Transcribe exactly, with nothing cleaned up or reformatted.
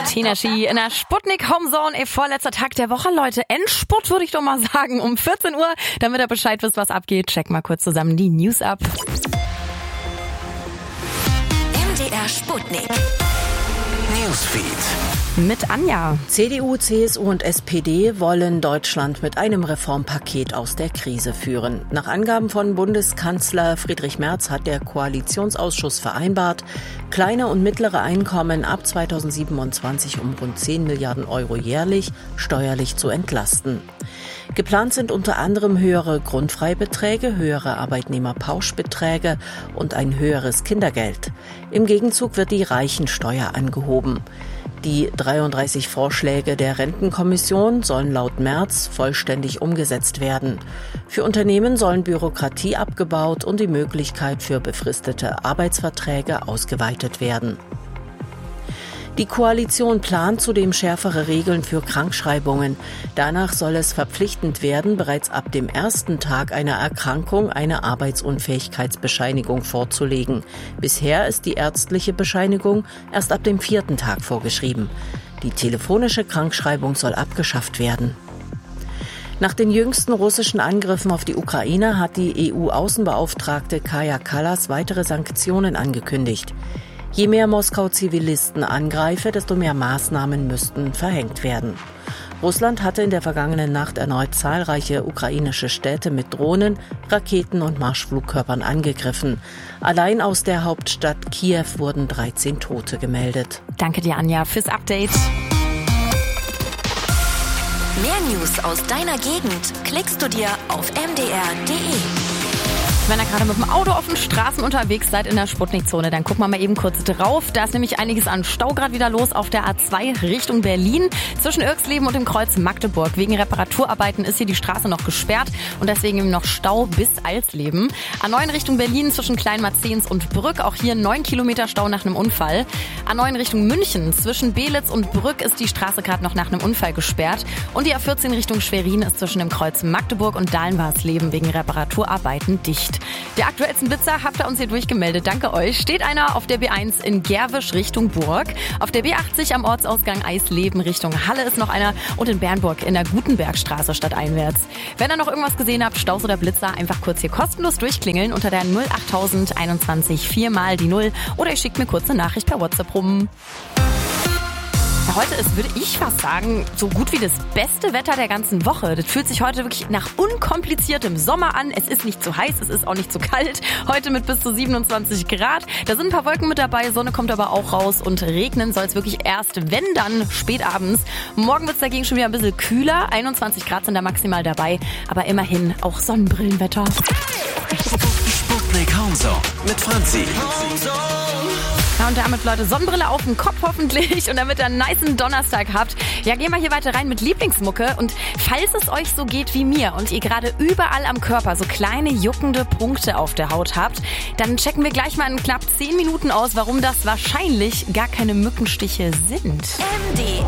Tenashi in der Sputnik Homezone. Ey, vorletzter Tag der Woche, Leute. Endspurt, würde ich doch mal sagen, um vierzehn Uhr. Damit ihr Bescheid wisst, was abgeht, check mal kurz zusammen die News ab. M D R Sputnik Newsfeed mit Anja. C D U, C S U und S P D wollen Deutschland mit einem Reformpaket aus der Krise führen. Nach Angaben von Bundeskanzler Friedrich Merz hat der Koalitionsausschuss vereinbart, kleine und mittlere Einkommen ab zweitausendsiebenundzwanzig um rund zehn Milliarden Euro jährlich steuerlich zu entlasten. Geplant sind unter anderem höhere Grundfreibeträge, höhere Arbeitnehmerpauschbeträge und ein höheres Kindergeld. Im Gegenzug wird die Reichensteuer angehoben. Die dreiunddreißig Vorschläge der Rentenkommission sollen laut Merz vollständig umgesetzt werden. Für Unternehmen sollen Bürokratie abgebaut und die Möglichkeit für befristete Arbeitsverträge ausgeweitet werden. Die Koalition plant zudem schärfere Regeln für Krankschreibungen. Danach soll es verpflichtend werden, bereits ab dem ersten Tag einer Erkrankung eine Arbeitsunfähigkeitsbescheinigung vorzulegen. Bisher ist die ärztliche Bescheinigung erst ab dem vierten Tag vorgeschrieben. Die telefonische Krankschreibung soll abgeschafft werden. Nach den jüngsten russischen Angriffen auf die Ukraine hat die E U-Außenbeauftragte Kaja Kallas weitere Sanktionen angekündigt. Je mehr Moskau Zivilisten angreife, desto mehr Maßnahmen müssten verhängt werden. Russland hatte in der vergangenen Nacht erneut zahlreiche ukrainische Städte mit Drohnen, Raketen und Marschflugkörpern angegriffen. Allein aus der Hauptstadt Kiew wurden dreizehn Tote gemeldet. Danke dir, Anja, fürs Update. Mehr News aus deiner Gegend klickst du dir auf m d r punkt d e. Wenn ihr gerade mit dem Auto auf den Straßen unterwegs seid in der Sputnik-Zone, dann gucken wir mal eben kurz drauf. Da ist nämlich einiges an Stau gerade wieder los auf der A zwei Richtung Berlin. Zwischen Irxleben und dem Kreuz Magdeburg. Wegen Reparaturarbeiten ist hier die Straße noch gesperrt und deswegen eben noch Stau bis Alsleben. A neun Richtung Berlin zwischen Kleinmarzens und Brück. Auch hier neun Kilometer Stau nach einem Unfall. A neun Richtung München zwischen Belitz und Brück ist die Straße gerade noch nach einem Unfall gesperrt. Und die A vierzehn Richtung Schwerin ist zwischen dem Kreuz Magdeburg und Dahlenwarsleben wegen Reparaturarbeiten dicht. Der aktuellsten Blitzer habt ihr uns hier durchgemeldet. Danke euch. Steht einer auf der B eins in Gerwisch Richtung Burg. Auf der B achtzig am Ortsausgang Eisleben Richtung Halle ist noch einer. Und in Bernburg in der Gutenbergstraße stadteinwärts. Wenn ihr noch irgendwas gesehen habt, Staus oder Blitzer, einfach kurz hier kostenlos durchklingeln unter der null achttausend einundzwanzig vier mal die null. Oder ihr schickt mir kurz eine Nachricht per WhatsApp rum. Heute ist, würde ich fast sagen, so gut wie das beste Wetter der ganzen Woche. Das fühlt sich heute wirklich nach unkompliziertem Sommer an. Es ist nicht zu heiß, es ist auch nicht zu kalt. Heute mit bis zu siebenundzwanzig Grad. Da sind ein paar Wolken mit dabei, Sonne kommt aber auch raus und regnen soll es wirklich erst, wenn dann, spät abends. Morgen wird es dagegen schon wieder ein bisschen kühler. einundzwanzig Grad sind da maximal dabei, aber immerhin auch Sonnenbrillenwetter. Sputnik Homezone mit Franzi. Ja, und damit, Leute, Sonnenbrille auf den Kopf hoffentlich und damit ihr einen nicen Donnerstag habt. Ja, gehen wir hier weiter rein mit Lieblingsmucke und falls es euch so geht wie mir und ihr gerade überall am Körper so kleine juckende Punkte auf der Haut habt, dann checken wir gleich mal in knapp zehn Minuten aus, warum das wahrscheinlich gar keine Mückenstiche sind. M D